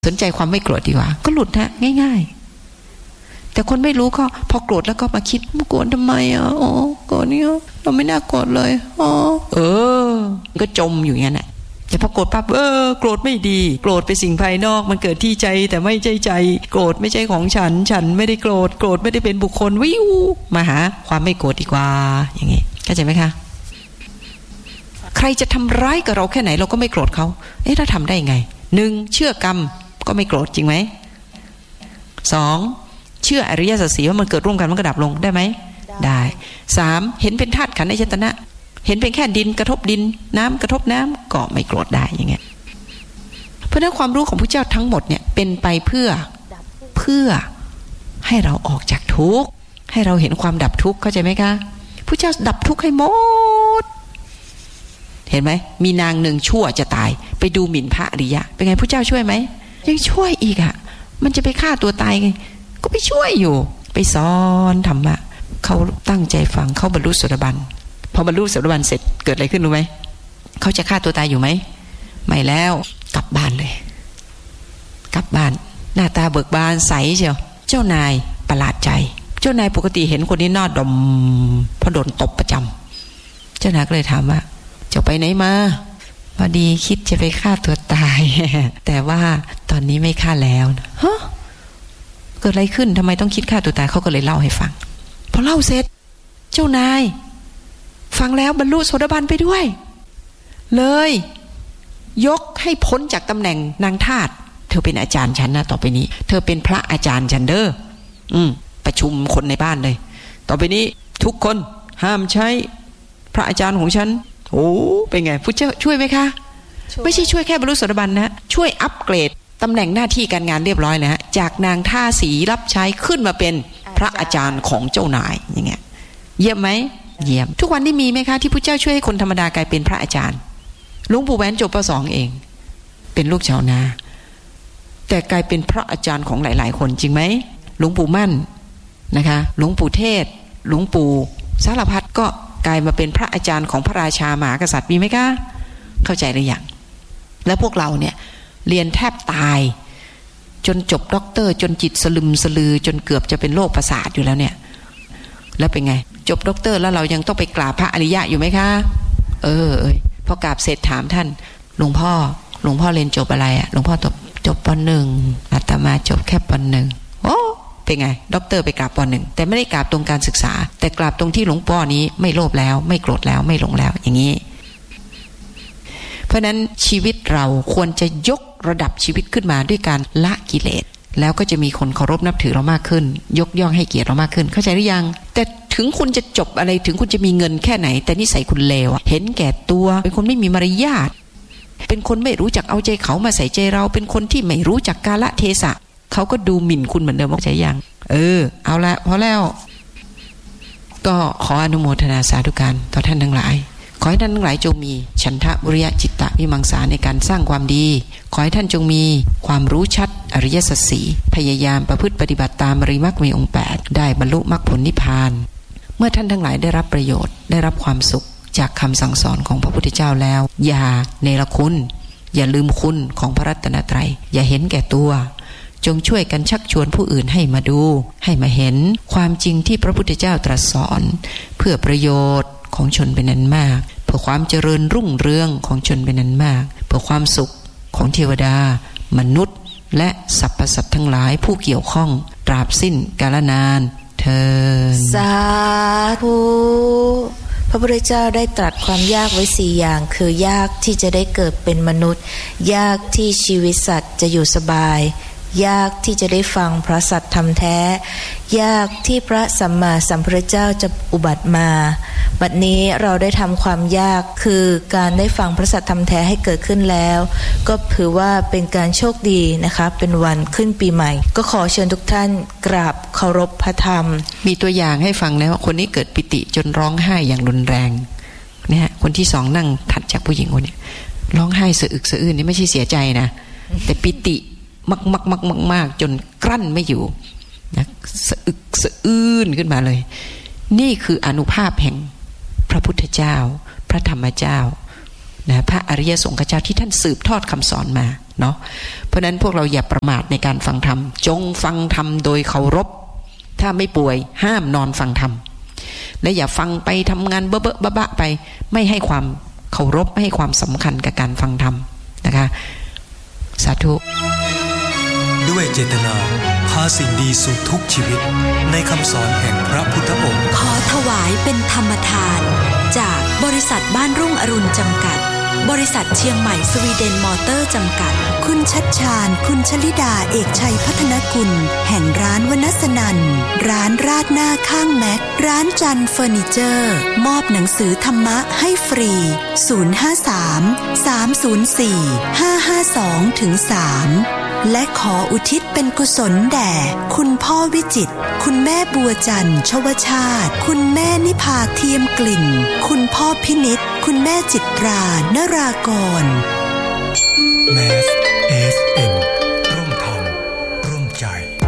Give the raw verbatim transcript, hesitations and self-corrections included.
สนใจความไม่โกรธดีกว่าก็หลุดฮะง่ายๆแต่คนไม่รู้ก็พอโกรธแล้วก็มาคิดมันโกรธทำไมอ่ะอ๋อโกรธเนี่ยเราไม่น่าโกรธเลยอ๋อเออก็จมอยู่อย่างนั้นแหละแต่พอโกรธปั๊บเออโกรธไม่ดีโกรธเป็นสิ่งภายนอกมันเกิดที่ใจแต่ไม่ใช่ใจโกรธไม่ใช่ของฉันฉันไม่ได้โกรธโกรธไม่ได้เป็นบุคคลวิวมาหาความไม่โกรธดีกว่าอย่างงี้เข้าใจไหมคะใครจะทำร้ายกับเราแค่ไหนเราก็ไม่โกรธเขาเอ๊ะถ้าทำได้ไงหนึ่งเชื่อกรรมก็ไม่โกรธจริงไหมสองเชื่ออริยสัจสี่ว่ามันเกิดร่วมกันมันก็ดับลงได้ไหมได้สามเห็นเป็นธาตุขันธ์อายตนะเห็นเป็นแค่ดินกระทบดินน้ำกระทบน้ำก็ไม่โกรธได้อย่างเงี้ยเพราะนั้นความรู้ของพระเจ้าทั้งหมดเนี่ยเป็นไปเพื่อเพื่อให้เราออกจากทุกข์ให้เราเห็นความดับทุกข์เข้าใจไหมคะพระเจ้าดับทุกข์ให้หมดเห็นไหมมีนางหนึ่งชั่วจะตายไปดูหมิ่นพระอริยะเป็นไงพระเจ้าช่วยไหมยังช่วยอีกอ่ะมันจะไปฆ่าตัวตายไงก็ไปช่วยอยู่ไปสอนธรรมะเขาตั้งใจฟังเขาบรรลุโสดาบันพอบรรลุโสดาบันเสร็จเกิดอะไรขึ้นรู้ไหมเขาจะฆ่าตัวตายอยู่ไหมไม่แล้วกลับบ้านเลยกลับบ้านหน้าตาเบิกบานใสเชียวเจ้านายประหลาดใจเจ้านายปกติเห็นคนนี้หน้าดมเพราะโดนตบประจำเจ้านายก็เลยถามว่าจะไปไหนมาพอดีคิดจะไปฆ่าตัวตาย แต่ว่าตอนนี้ไม่ฆ่าแล้วฮะเกิดอะไรขึ้นทำไมต้องคิดฆ่าตัวตายเขาก็เลยเล่าให้ฟังพอเล่าเสร็จเจ้านายฟังแล้วบรรลุโสดาบันไปด้วยเลยยกให้พ้นจากตำแหน่งนางทาสเธอเป็นอาจารย์ฉันนะต่อไปนี้เธอเป็นพระอาจารย์ฉันเด้ออืมประชุมคนในบ้านเลยต่อไปนี้ทุกคนห้ามใช้พระอาจารย์ของฉันโอ้เป็นไงพุทธเจ้าช่วยไหมคะไม่ใช่ช่วยแค่บรรลุโสดาบันนะช่วยอัปเกรดตำแหน่งหน้าที่การงานเรียบร้อยแล้วจากนางท่าสีรับใช้ขึ้นมาเป็นพระอาจารย์ของเจ้านายอย่างเงี้ยเยี่ยมไหมเยี่ยมทุกวันนี้มีไหมคะที่พุทธเจ้าช่วยให้คนธรรมดากลายเป็นพระอาจารย์หลวงปู่แหวนจบป.สอง เองเป็นลูกชาวนาแต่กลายเป็นพระอาจารย์ของหลายๆคนจริงไหมหลวงปู่มั่นนะคะหลวงปู่เทศหลวงปู่สารพัดก็กลายมาเป็นพระอาจารย์ของพระราชามหากษัตริย์มีไหมคะเข้าใจหรือยังแล้วพวกเราเนี่ยเรียนแทบตายจนจบด็อกเตอร์จนจิตสลึมสลือจนเกือบจะเป็นโรคประสาทอยู่แล้วเนี่ยแล้วเป็นไงจบด็อกเตอร์แล้วเรายังต้องไปกราบพระอริยะอยู่ไหมคะเออเอ้ยพอกราบเสร็จถามท่านหลวงพ่อหลวงพ่อเรียนจบอะไรอะหลวงพ่อจบจบป.หนึ่งอาตมาจบแค่ป.หนึ่งโอ้เป็นไงด็อกเตอร์ไปกราบป.หนึ่งแต่ไม่ได้กราบตรงการศึกษาแต่กราบตรงที่หลวงพ่อนี้ไม่โลภแล้วไม่โกรธแล้วไม่หลงแล้วอย่างนี้เพราะนั้นชีวิตเราควรจะยกระดับชีวิตขึ้นมาด้วยการละกิเลสแล้วก็จะมีคนเคารพนับถือเรามากขึ้นยกย่องให้เกียรติเรามากขึ้นเข้าใจหรือยังแต่ถึงคุณจะจบอะไรถึงคุณจะมีเงินแค่ไหนแต่นิสัยคุณเลวเห็นแก่ตัวเป็นคนไม่มีมารยาทเป็นคนไม่รู้จักเอาใจเขามาใส่ใจเราเป็นคนที่ไม่รู้จักกาลเทศะเขาก็ดูหมิ่นคุณเหมือนเดิมว่าใช่ยังเออเอาละพอแล้วก็ขออนุโมทนาสาธุการต่อท่านทั้งหลายขอให้ท่านทั้งหลายจงมีฉันทะวิริยะจิตตะวิมังสาในการสร้างความดีขอให้ท่านจงมีความรู้ชัดอริยสัจสี่พยายามประพฤติปฏิบัติตามอริยมรรคมีองค์แปดได้บรรลุมรรคผลนิพพานเมื่อท่านทั้งหลายได้รับประโยชน์ได้รับความสุขจากคำสั่งสอนของพระพุทธเจ้าแล้วอย่าเนรคุณอย่าลืมคุณของพระรัตนตรัยอย่าเห็นแก่ตัวจงช่วยกันชักชวนผู้อื่นให้มาดูให้มาเห็นความจริงที่พระพุทธเจ้าตรัสสอนเพื่อประโยชน์ของชนเป็นอันมากเพื่อความเจริญรุ่งเรืองของชนเป็นอันมากเพื่อความสุขของเทวดามนุษย์และสรรพสัตว์ทั้งหลายผู้เกี่ยวข้องตราบสิ้นกาลนานเทอญสาธุพระพุทธเจ้าได้ตรัสความยากไว้สี่อย่างคือยากที่จะได้เกิดเป็นมนุษย์ยากที่ชีวิตสัตว์จะอยู่สบายยากที่จะได้ฟังพระสัตธรรมแท้ยากที่พระสัมมาสัมพุทธเจ้าจะอุบัติมาบัดนี้เราได้ทำความยากคือการได้ฟังพระสัตธรรมแท้ให้เกิดขึ้นแล้วก็ถือว่าเป็นการโชคดีนะคะเป็นวันขึ้นปีใหม่ก็ขอเชิญทุกท่านกราบเคารพพระธรรมมีตัวอย่างให้ฟังแล้วคนนี้เกิดปิติจนร้องไห้อย่างรุนแรงเนี่ยคนที่สองนั่งถัดจากผู้หญิงคนนี้ร้องไห้สะอึกสะอื้นนี่ไม่ใช่เสียใจนะแต่ปิติมากมากมากมากมากจนกลั้นไม่อยู่นะสะอึกสะอื้นขึ้นมาเลยนี่คืออานุภาพแห่งพระพุทธเจ้าพระธรรมเจ้านะพระอริยสงฆ์เจ้าที่ท่านสืบทอดคำสอนมาเนาะเพราะนั้นพวกเราอย่าประมาทในการฟังธรรมจงฟังธรรมโดยเคารพถ้าไม่ป่วยห้ามนอนฟังธรรมและอย่าฟังไปทำงานเบ้อเบ้อบ้าไปไม่ให้ความเคารพไม่ให้ความสำคัญกับการฟังธรรมนะคะสาธุด้วยเจตนาพาสิ่งดีสู่ทุกชีวิตในคำสอนแห่งพระพุทธองค์ขอถวายเป็นธรรมทานจากบริษัทบ้านรุ่งอรุณจำกัดบริษัทเชียงใหม่สวีเดนมอเตอร์จำกัดคุณชัดชาญคุณชลิดาเอกชัยพัฒนกุลแห่งร้านวนัสนันร้านราดหน้าข้างแม็กร้านจันเฟอร์นิเจอร์มอบหนังสือธรรมะให้ฟรีศูนย์ ห้า สาม สาม ศูนย์ สี่ ห้า ห้า สอง สาม และขออุทิศเป็นกุศลแด่คุณพ่อวิจิตรคุณแม่บัวจันทร์ชวชาติคุณแม่นิพาเทียมกลิ่นคุณพ่อพินิจคุณแม่จิตรานรากรแมส เอฟ เอ็ม ร่วมทำร่วมใจ